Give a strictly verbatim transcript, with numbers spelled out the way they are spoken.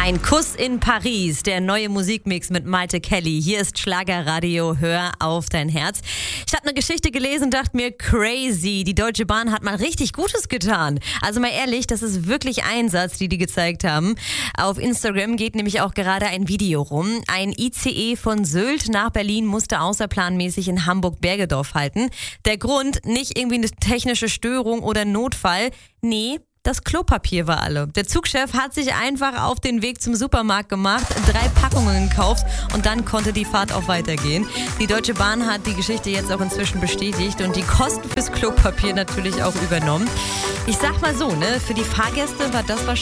Ein Kuss in Paris, der neue Musikmix mit Malte Kelly. Hier ist Schlagerradio, hör auf dein Herz. Ich habe eine Geschichte gelesen und dachte mir, crazy, die Deutsche Bahn hat mal richtig Gutes getan. Also mal ehrlich, das ist wirklich Einsatz, die die gezeigt haben. Auf Instagram geht nämlich auch gerade ein Video rum. Ein I C E von Sylt nach Berlin musste außerplanmäßig in Hamburg-Bergedorf halten. Der Grund, nicht irgendwie eine technische Störung oder Notfall, nee, das Klopapier war alle. Der Zugchef hat sich einfach auf den Weg zum Supermarkt gemacht, drei Packungen gekauft und dann konnte die Fahrt auch weitergehen. Die Deutsche Bahn hat die Geschichte jetzt auch inzwischen bestätigt und die Kosten fürs Klopapier natürlich auch übernommen. Ich sag mal so, ne, für die Fahrgäste war das wahrscheinlich